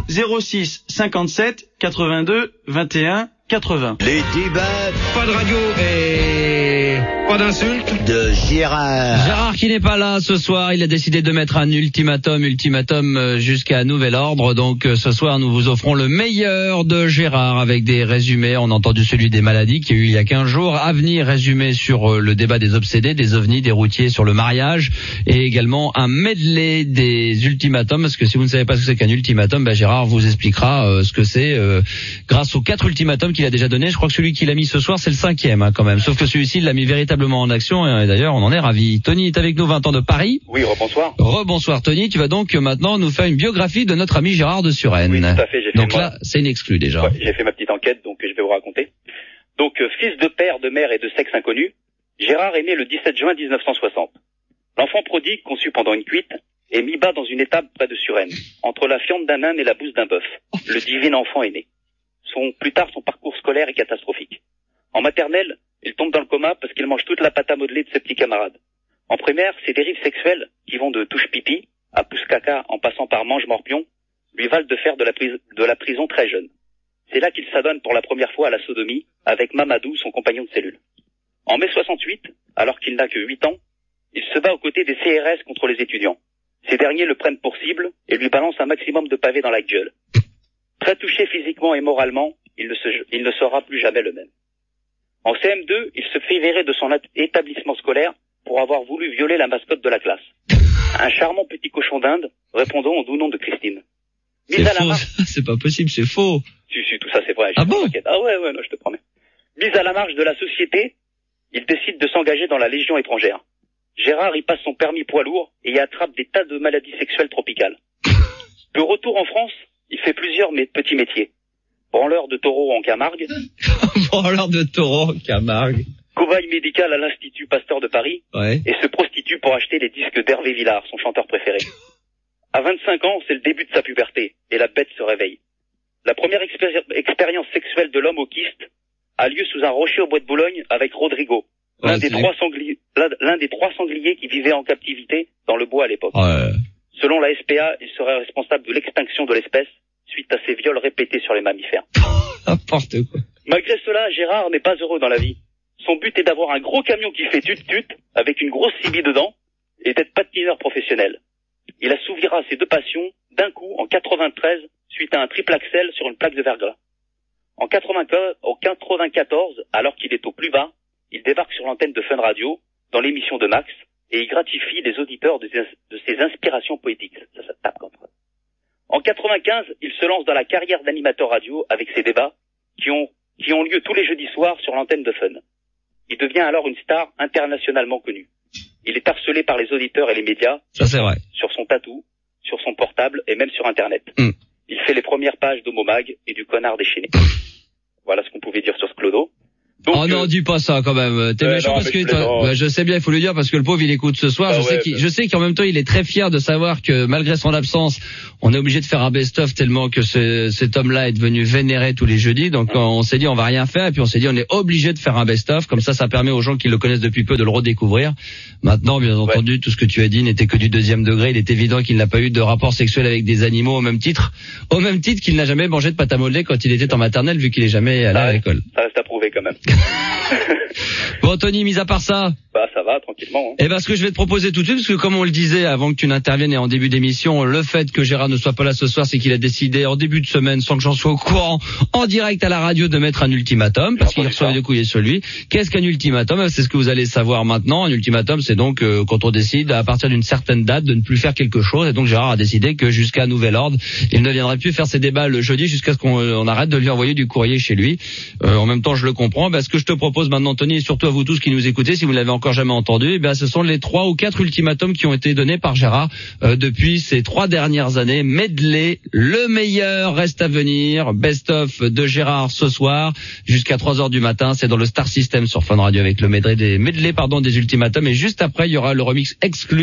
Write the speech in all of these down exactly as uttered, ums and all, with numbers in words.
zéro six cinquante-sept quatre-vingt-deux vingt et un quatre-vingts. Les débats. Pas de radio et pas d'insultes. De Gérard. Gérard qui n'est pas là ce soir, il a décidé de mettre un ultimatum, ultimatum jusqu'à nouvel ordre. Donc ce soir nous vous offrons le meilleur de Gérard avec des résumés. On a entendu celui des maladies qui a eu il y a quinze jours. Avenir résumé sur le débat des obsédés, des ovnis, des routiers sur le mariage. Et également un medley des ultimatums. Parce que si vous ne savez pas ce que c'est qu'un ultimatum, bah Gérard vous expliquera euh, ce que c'est euh, grâce aux quatre ultimatums qu'il a déjà donnés. Je crois que celui qu'il a mis ce soir c'est le cinquième hein, quand même. Sauf que celui-ci il l'a mis véritablement en action et d'ailleurs on en est ravis. Tony est avec nous, vingt ans de Paris. Oui, rebonsoir. Rebonsoir Tony, tu vas donc maintenant nous faire une biographie de notre ami Gérard de Suresnes. Oui, tout à fait. J'ai donc fait là, moi... c'est une exclue déjà. Ouais, j'ai fait ma petite enquête, donc je vais vous raconter. Donc, euh, fils de père, de mère et de sexe inconnu, Gérard est né le dix-sept juin mille neuf cent soixante. L'enfant prodigue, conçu pendant une cuite, est mis bas dans une étable près de Suresnes, entre la fiente d'un âne et la bouse d'un bœuf. Le divin enfant est né. Son, plus tard, son parcours scolaire est catastrophique. En maternelle, il tombe dans le coma parce qu'il mange toute la pâte à modeler de ses petits camarades. En primaire, ses dérives sexuelles, qui vont de touche pipi à pouce caca en passant par mange morpion, lui valent de faire de la, pris- de la prison très jeune. C'est là qu'il s'adonne pour la première fois à la sodomie avec Mamadou, son compagnon de cellule. En mai soixante-huit, alors qu'il n'a que huit ans, il se bat aux côtés des C R S contre les étudiants. Ces derniers le prennent pour cible et lui balancent un maximum de pavés dans la gueule. Très touché physiquement et moralement, il ne, se, il ne sera plus jamais le même. En C M deux, il se fait virer de son établissement scolaire pour avoir voulu violer la mascotte de la classe. Un charmant petit cochon d'Inde, répondant au doux nom de Christine. C'est Mise à la faux, marche. c'est pas possible, c'est faux. Si, si, tout ça c'est vrai. Ah bon? Ah ouais, ouais, non, je te promets. Mise à la marge de la société, il décide de s'engager dans la Légion étrangère. Gérard y passe son permis poids lourd et y attrape des tas de maladies sexuelles tropicales. De retour en France, il fait plusieurs mais petits métiers. Branleur de taureau en Camargue. Branleur de taureau en Camargue. Cobaye médical à l'Institut Pasteur de Paris. Ouais. Et se prostitue pour acheter les disques d'Hervé Villard, son chanteur préféré. À vingt-cinq ans, c'est le début de sa puberté, et la bête se réveille. La première expéri- expérience sexuelle de l'homme au kyste a lieu sous un rocher au bois de Boulogne avec Rodrigo, l'un, Ouais, des c'est... trois sangliers, l'un, l'un des trois sangliers qui vivaient en captivité dans le bois à l'époque. Ouais. Selon la S P A, il serait responsable de l'extinction de l'espèce suite à ses viols répétés sur les mammifères. N'importe quoi. Malgré cela, Gérard n'est pas heureux dans la vie. Son but est d'avoir un gros camion qui fait tut-tut, avec une grosse C B dedans, et d'être patineur professionnel. Il assouvira ses deux passions d'un coup en quatre-vingt-treize suite à un triple axel sur une plaque de verglas. En quatre-vingt-quatorze, alors qu'il est au plus bas, il débarque sur l'antenne de Fun Radio, dans l'émission de Max, et il gratifie les auditeurs de, de ses inspirations poétiques. Ça, ça tape contre eux. En quatre-vingt-quinze, il se lance dans la carrière d'animateur radio avec ses débats qui ont, qui ont lieu tous les jeudis soirs sur l'antenne de Fun. Il devient alors une star internationalement connue. Il est harcelé par les auditeurs et les médias. Ça c'est vrai. Sur son tatou, sur son portable et même sur Internet. Mm. Il fait les premières pages d'Homomag et du Connard déchaîné. Voilà ce qu'on pouvait dire sur ce clodo. Donc, oh non, euh, dis pas ça quand même. T'es euh, méchant non, parce que mais toi, bah, je sais bien, il faut le dire parce que le pauvre il écoute ce soir. Ah je ouais, sais qu'il, bah... je sais qu'en même temps il est très fier de savoir que malgré son absence, on est obligé de faire un best-of tellement que ce, cet homme-là est devenu vénéré tous les jeudis. Donc on, on s'est dit on va rien faire et puis on s'est dit on est obligé de faire un best-of. Comme ça, ça permet aux gens qui le connaissent depuis peu de le redécouvrir. Maintenant, bien entendu, ouais. Tout ce que tu as dit n'était que du deuxième degré. Il est évident qu'il n'a pas eu de rapport sexuel avec des animaux au même titre, au même titre qu'il n'a jamais mangé de pâte à modeler quand il était en maternelle, vu qu'il est jamais allé ah, à l'école. Ça reste à prouver quand même. Bon, Tony, mis à part ça. Bah, ça va, tranquillement. Hein. Eh ben, ce que je vais te proposer tout de suite, parce que comme on le disait avant que tu n'interviennes et en début d'émission, le fait que Gérard ne soit pas là ce soir, c'est qu'il a décidé en début de semaine, sans que j'en sois au courant, en direct à la radio, de mettre un ultimatum, parce qu'il reçoit des couilles sur lui. Qu'est-ce qu'un ultimatum? C'est ce que vous allez savoir maintenant. Un ultimatum, c'est donc euh, quand on décide, à partir d'une certaine date, de ne plus faire quelque chose. Et donc Gérard a décidé que jusqu'à nouvel ordre, il ne viendrait plus faire ses débats le jeudi jusqu'à ce qu'on on arrête de lui envoyer du courrier chez lui. Euh, en même temps, je le comprends. Ben, ce que je te propose maintenant, Tony, et surtout à vous tous qui nous écoutez, si vous ne l'avez encore jamais entendu, eh bien, ce sont les trois ou quatre ultimatums qui ont été donnés par Gérard euh, depuis ces trois dernières années. Medley, le meilleur reste à venir, best-of de Gérard ce soir jusqu'à trois heures du matin. C'est dans le Star System sur Fun Radio avec le medley des, medley, pardon, des ultimatums. Et juste après, il y aura le remix exclu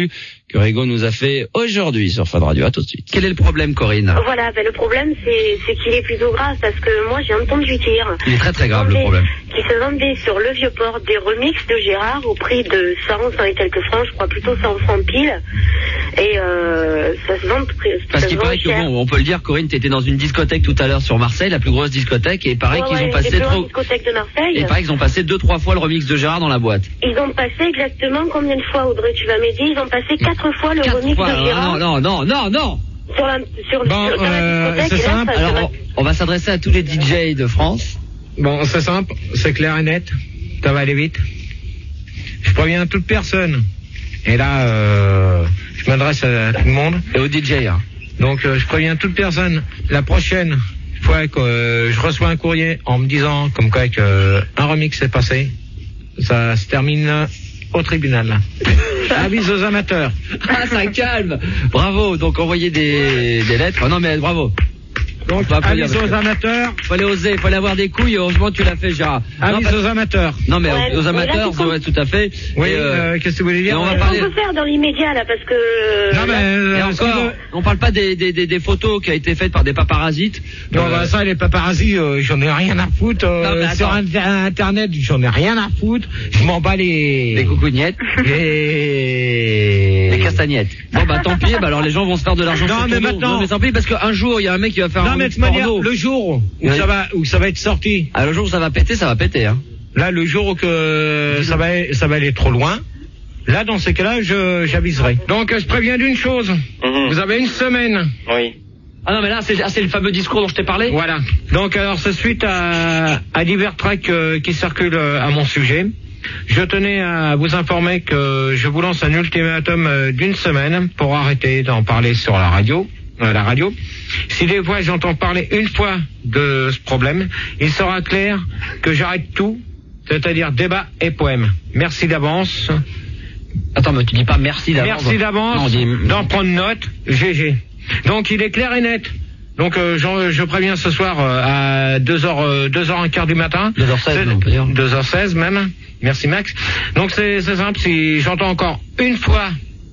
que Rigaud nous a fait aujourd'hui sur Fun Radio. À tout de suite. Quel est le problème, Corinne? Voilà, ben le problème c'est c'est qu'il est plutôt grave parce que moi j'ai entendu dire. Il est très très grave le problème. Qui se vendait sur le Vieux-Port des remixes de Gérard au prix de cent, cent et quelques francs, je crois plutôt cent francs pile. Et euh, ça se vend Parce ça qu'il se paraît vend que cher. bon, on peut le dire, Corinne, t'étais dans une discothèque tout à l'heure sur Marseille, la plus grosse discothèque, et il paraît Ouais, qu'ils ouais, ont passé les plus trop. grandes discothèques de Marseille. Et il paraît qu'ils ont passé deux trois fois le remix de Gérard dans la boîte. Ils ont passé exactement combien de fois, Audrey, tu vas m'aider? Ils ont passé quatre fois le Quatre remix fois, de Gérard. non, non, non, non, non. Sur la, sur, Bon, sur, dans euh, la discothèque. c'est et là, simple. ça- ça Alors, va- on, on va s'adresser à tous les D J de France. Bon, c'est simple, c'est clair et net. Ça va aller vite. Je préviens toute personne. Et là, euh, je m'adresse à tout le monde. Et au D J, hein. Donc, euh, je préviens toute personne. La prochaine fois que euh, je reçois un courrier en me disant comme quoi que euh, un remix est passé, ça se termine au tribunal. Avis aux amateurs. Ah, ça calme. Bravo. Donc, envoyez des, des lettres. Oh, non, mais bravo. Donc, On peut applaudir avis parce aux que- amateurs. Fallait oser, fallait avoir des couilles. Heureusement, tu l'as fait, Gérard. Non, Avis parce- aux amateurs. non, mais Ouais, aux, aux mais là, amateurs, c'est comme- ouais, tout à fait. Oui, Et, euh, euh, qu'est-ce que vous voulez dire et on va Qu'est-ce parler- qu'on peut faire dans l'immédiat là parce que. Non, mais là, euh, et ce encore, qu'il veut- on parle pas des, des, des, des photos qui a été faites par des paparasites. Non, Euh, bah, ça, les paparazzis, euh, j'en ai rien à foutre. euh, Non, mais sur attends. inter- Internet, j'en ai rien à foutre. Je m'en bats les... des coucougnettes, les... des castagnettes. Bon, bah, tant pis, bah, alors les gens vont se faire de l'argent. Non, sur mais ton dos. maintenant- Non, mais tant pis, parce qu'un jour, il y a un mec qui va faire Non, un mais de remix toute manière, porno. le jour où, Oui. ça va, où ça va être sorti, Ah, le jour où ça va péter, ça va péter, hein. là, le jour où que ça va, ça va aller trop loin, là, dans ces cas-là, je, j'aviserai. Donc, euh, je préviens d'une chose. Mhm. Vous avez une semaine. Oui. Ah non, mais là, c'est, ah, c'est le fameux discours dont je t'ai parlé. Voilà. Donc, alors, c'est suite à, à divers tracks euh, qui circulent euh, à mon sujet. Je tenais à vous informer que je vous lance un ultimatum euh, d'une semaine pour arrêter d'en parler sur la radio. Euh, la radio. Si des fois j'entends parler une fois de ce problème, il sera clair que j'arrête tout, c'est-à-dire débat et poème. Merci d'avance. Attends, mais tu dis pas merci d'avance. Merci d'avance Non, on dit- d'en prendre note. G G. Donc il est clair et net. Donc euh, j'en- je préviens ce soir euh, à deux heures, euh, deux heures quinze du matin. deux heures seize, C'est- on peut dire. deux heures seize même. Merci Max. Donc c'est c'est simple, si j'entends encore une fois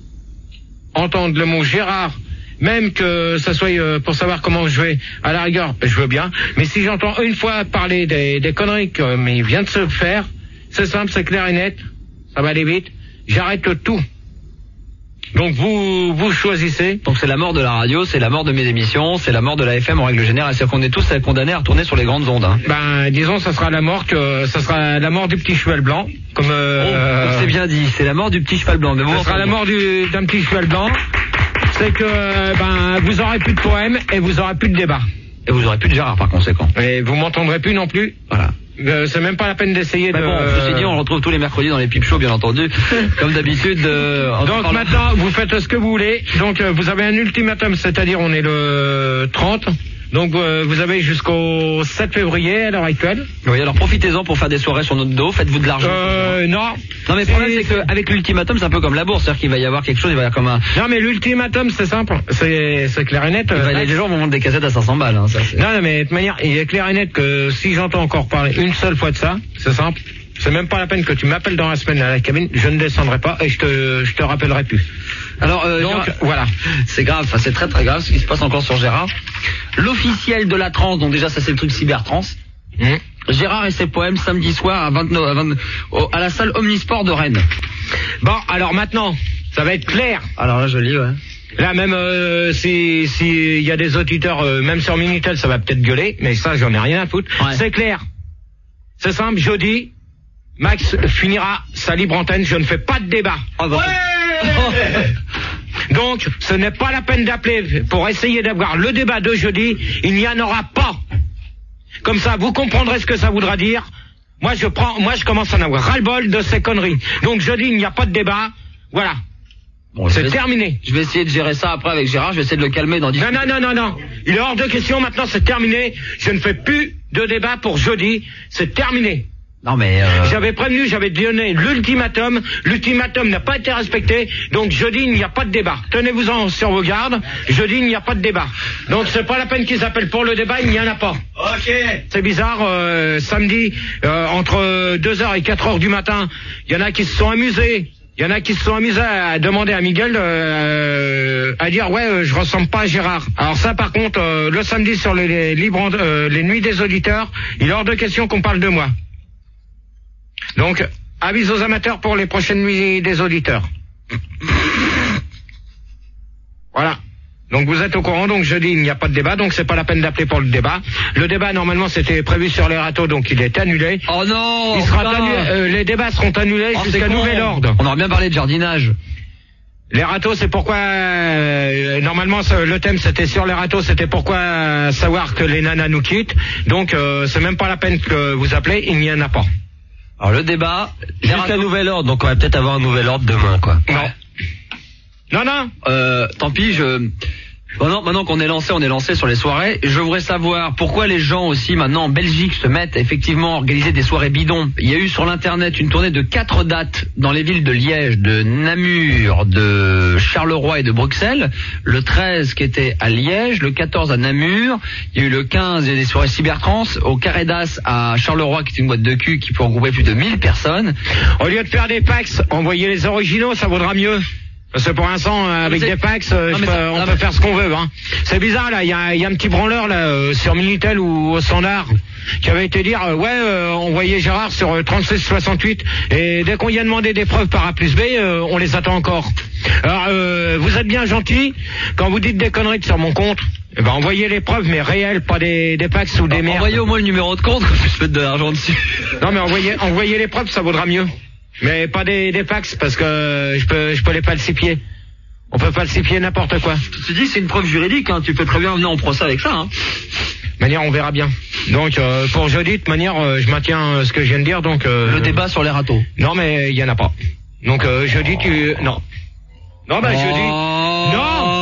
entendre le mot Gérard, même que ça soit euh, pour savoir comment je vais, à la rigueur, je veux bien. Mais si j'entends une fois parler des, des conneries comme il vient de se faire, c'est simple, c'est clair et net, ça va aller vite, j'arrête tout. Donc vous vous choisissez. Donc c'est la mort de la radio, c'est la mort de mes émissions, c'est la mort de la F M en règle générale. C'est-à-dire qu'on est tous condamnés à retourner sur les grandes ondes. Hein. Ben disons, ça sera la mort que ça sera la mort du petit cheval blanc, comme euh, Oh, c'est bien dit, c'est la mort du petit cheval blanc. Mais bon, ça sera enfin, la bon. mort du d'un petit cheval blanc. C'est que ben vous aurez plus de poèmes et vous aurez plus de débat. Et vous aurez plus de Gérard par conséquent. Et vous m'entendrez plus non plus. Voilà. Euh, c'est même pas la peine d'essayer Mais de. bon, ceci dit, on le retrouve tous les mercredis dans les pipe shows, bien entendu. Comme d'habitude. Euh, en Donc parlant- maintenant, vous faites ce que vous voulez. Donc euh, vous avez un ultimatum, c'est-à-dire on est le trente. Donc euh, vous avez jusqu'au sept février à l'heure actuelle. Oui, alors profitez-en pour faire des soirées sur notre dos, faites-vous de l'argent. Euh, non. Non mais le problème c'est qu'avec l'ultimatum c'est un peu comme la bourse, c'est-à-dire qu'il va y avoir quelque chose, il va y avoir comme un... Non mais l'ultimatum c'est simple, c'est c'est clair et net. il va- Euh, les gens vont vendre des cassettes à cinq cents balles. Hein, ça, c'est- Non, non, mais de toute manière, il est clair et net que si j'entends encore parler une seule fois de ça, c'est simple. C'est même pas la peine que tu m'appelles dans la semaine à la cabine, je ne descendrai pas et je te, je te rappellerai plus. Alors euh, Donc, Gérard- voilà. c'est grave, enfin, c'est très très grave ce qui se passe encore sur Gérard. L'officiel de la trance, donc déjà ça c'est le truc cybertrance. Mmh. Gérard et ses poèmes samedi soir à vingt-neuf, à, vingt, au- à la salle Omnisport de Rennes. Bon, alors maintenant, ça va être clair. Alors là je lis, ouais. Là, même euh, si s'il y a des auditeurs, euh, même sur Minitel, ça va peut-être gueuler, mais ça, j'en ai rien à foutre. Ouais. C'est clair. C'est simple, jeudi, Max finira sa libre antenne, je ne fais pas de débat. Oh, bah, Donc, ce n'est pas la peine d'appeler pour essayer d'avoir le débat de jeudi, il n'y en aura pas. Comme ça, vous comprendrez ce que ça voudra dire. Moi, je prends, moi, je commence à en avoir ras-le-bol de ces conneries. Donc, jeudi, il n'y a pas de débat. Voilà. bon, je C'est vais- terminé. Je vais essayer de gérer ça après avec Gérard, je vais essayer de le calmer dans dix Non, non, non, non, non. Il est hors de question, maintenant, c'est terminé. Je ne fais plus de débat pour jeudi. C'est terminé. Non mais... Euh... J'avais prévenu, j'avais donné l'ultimatum. L'ultimatum n'a pas été respecté. Donc jeudi, il n'y a pas de débat. Tenez-vous-en sur vos gardes. Jeudi, il n'y a pas de débat. Donc c'est pas la peine qu'ils appellent pour le débat, il n'y en a pas. Ok. C'est bizarre, euh, samedi, euh, entre deux heures et quatre heures du matin, il y en a qui se sont amusés Il y en a qui se sont amusés à demander à Miguel euh, à dire ouais, euh, je ressemble pas à Gérard. Alors ça, par contre, euh, le samedi sur les, les, libres, euh, les nuits des auditeurs, il est hors de question qu'on parle de moi. Donc, avis aux amateurs pour les prochaines nuits des auditeurs. Voilà. Donc vous êtes au courant, donc jeudi il n'y a pas de débat, donc c'est pas la peine d'appeler pour le débat. Le débat normalement c'était prévu sur les râteaux, donc il est annulé. Oh non. Il sera annulé, euh, les débats seront annulés oh, jusqu'à nouvel ordre. On aurait bien parlé de jardinage. Les râteaux, c'est pourquoi euh, normalement le thème c'était sur les râteaux, c'était pourquoi euh, savoir que les nanas nous quittent. Donc euh, c'est même pas la peine que vous appelez, il n'y en a pas. Alors le débat jusqu'à nouvel ordre, donc on va peut-être avoir un nouvel ordre demain, quoi. Non. Non, non. Euh, tant pis, je... Maintenant, maintenant qu'on est lancé, on est lancé sur les soirées. Je voudrais savoir pourquoi les gens aussi maintenant en Belgique se mettent effectivement à organiser des soirées bidons. Il y a eu sur l'internet une tournée de quatre dates dans les villes de Liège, de Namur, de Charleroi et de Bruxelles. Le treize qui était à Liège, le quatorze à Namur. Il y a eu le quinze, il y a des soirées cybertrans au Carré d'As à Charleroi qui est une boîte de cul qui peut regrouper plus de mille personnes. Au lieu de faire des packs, envoyez les originaux, ça vaudra mieux. Parce que pour l'instant, avec des packs, euh, non, je peux, ça, on peut mais... faire ce qu'on veut. Hein. C'est bizarre, là, il y a, y a un petit branleur là euh, sur Minitel ou au Standard qui avait été dire, euh, ouais, euh, on voyait Gérard sur euh, trente-six soixante-huit, et dès qu'on y a demandé des preuves par A plus B, euh, on les attend encore. Alors, euh, vous êtes bien gentil, quand vous dites des conneries sur mon compte, eh ben envoyez les preuves, mais réelles, pas des, des packs ou des merdes. Envoyez au moins le numéro de compte, que je mette de l'argent dessus. Non, mais envoyez, envoyez les preuves, ça vaudra mieux. Mais pas des, des fax, parce que je peux, je peux les falsifier. On peut falsifier n'importe quoi. Tu dis c'est une preuve juridique, hein. Tu peux très bien venir en procès avec ça. Hein. De manière, on verra bien. Donc euh, pour jeudi, de manière, euh, je maintiens euh, ce que je viens de dire. Donc euh, le débat sur les râteaux. Non, mais il y en a pas. Donc euh, jeudi, tu non. Non, bah oh. jeudi. Non.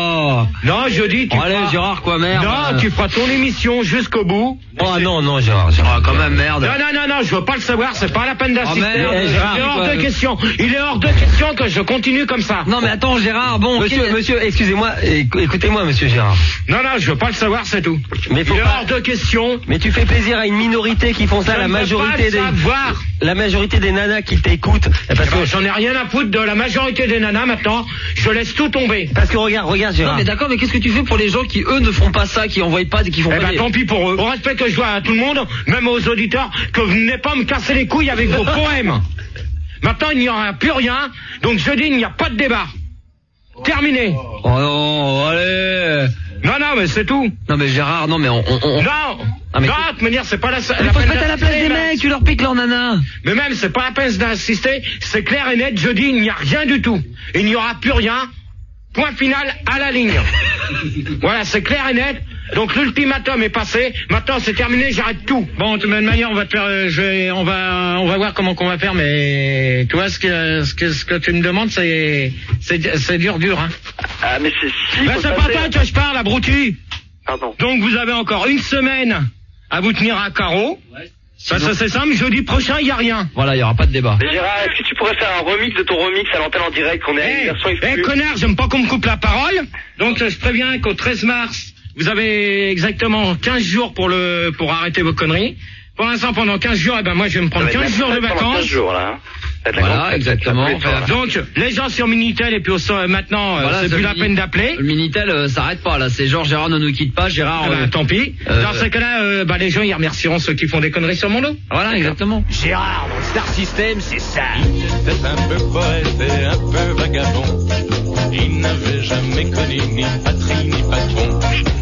Non, jeudi, tu oh, allez, feras... Gérard, quoi, merde. Non, tu feras ton émission jusqu'au bout. Oh c'est... non, non, Gérard, Gérard, quand même, merde. Non, non, non, non, je veux pas le savoir, c'est pas la peine d'assister. Oh, merde, il Gérard, est hors quoi. de question. Il est hors de question que je continue comme ça. Non, mais attends, Gérard, bon... Monsieur, okay. monsieur, excusez-moi, écoutez-moi, monsieur Gérard. Non, non, je veux pas le savoir, c'est tout. Mais faut il est pas... hors de question. Mais tu fais plaisir à une minorité qui font ça, je la majorité des... savoir. La majorité des nanas qui t'écoutent. Parce que que j'en ai rien à foutre de la majorité des nanas maintenant. Je laisse tout tomber. Parce que regarde, regarde Gérard. Non mais d'accord, mais qu'est-ce que tu fais pour les gens qui eux ne font pas ça, qui envoient pas, qui font eh pas ben, des... tant pis pour eux. Au respect que je dois à tout le monde, même aux auditeurs, que vous venez pas me casser les couilles avec vos poèmes. Maintenant il n'y aura plus rien. Donc je dis il n'y a pas de débat. Terminé. Oh non, allez. Non, non, mais c'est tout. Non, mais Gérard, non, mais on... on, on... Non, ah, mais non, de manière, c'est pas la, la mais faut se mettre à la place des mecs, tu leur piques leur nana. Mais même, c'est pas la peine d'insister, c'est clair et net, je dis, il n'y a rien du tout. Il n'y aura plus rien, point final, à la ligne. Voilà, c'est clair et net. Donc l'ultimatum est passé, maintenant c'est terminé, j'arrête tout. Bon, de toute manière, on va te faire, euh, je vais, on va, on va voir comment qu'on va faire, mais tu vois ce que, ce que, ce que tu me demandes, c'est, c'est, c'est dur, dur, hein. Ah, mais c'est si. Ben, c'est pas toi que je parle, abruti. Pardon. Donc vous avez encore une semaine à vous tenir à carreau. Ouais. Ça, ça c'est simple, jeudi prochain, il y a rien. Voilà, il y aura pas de débat. Mais Gérard, est-ce que tu pourrais faire un remix de ton remix à l'antenne en direct, qu'on ait hey, une version exclusive? Eh, hey, connard, j'aime pas qu'on me coupe la parole. Donc je préviens qu'au treize mars, vous avez exactement quinze jours pour le pour arrêter vos conneries. Pour l'instant, pendant quinze jours, eh ben moi je vais me prendre quinze jours de vacances. quinze jours là. Hein. Voilà, exactement. Donc les gens sur Minitel et puis au, euh, maintenant, voilà, c'est plus la peine d'appeler. Le Minitel euh, s'arrête pas là. C'est genre Gérard ne nous quitte pas, Gérard. Eh ben, euh, tant pis. Euh, Dans ce cas-là, euh, bah les gens ils remercieront ceux qui font des conneries sur mon dos. Voilà, exactement. Gérard, dans le Star System, c'est ça. Il était un peu poète et un peu vagabond. Il n'avait jamais connu ni patrie ni patron.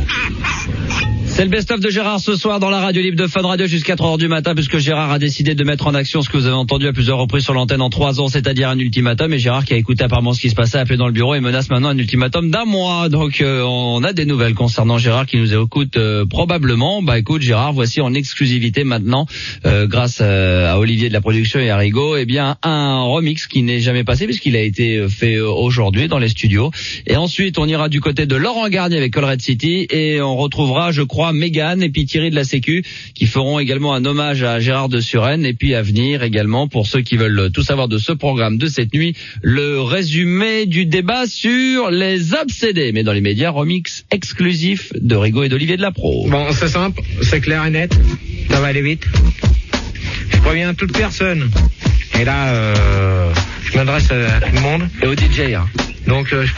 C'est le best-of de Gérard ce soir dans la radio libre de Fun Radio jusqu'à trois heures du matin, puisque Gérard a décidé de mettre en action ce que vous avez entendu à plusieurs reprises sur l'antenne en trois ans, c'est-à-dire un ultimatum. Et Gérard, qui a écouté apparemment ce qui se passait, a appelé dans le bureau et menace maintenant un ultimatum d'un mois. Donc euh, on a des nouvelles concernant Gérard qui nous écoute euh, probablement. Bah écoute Gérard, voici en exclusivité maintenant, euh, grâce euh, à Olivier de la production et à Rigaud, eh bien un remix qui n'est jamais passé puisqu'il a été fait aujourd'hui dans les studios. Et ensuite on ira du côté de Laurent Garnier avec Colruyt City et on retrouvera, je crois, Mégane et puis Thierry de la Sécu qui feront également un hommage à Gérard de Suresnes. Et puis à venir également, pour ceux qui veulent tout savoir de ce programme de cette nuit, le résumé du débat sur les obsédés. Mais dans les médias, remix exclusif de Rigaud et d'Olivier de la Pro. Bon, c'est simple, c'est clair et net, ça va aller vite. Je préviens toute personne. Et là, euh, je m'adresse à tout le monde. Et au D J, hein. Donc, euh, je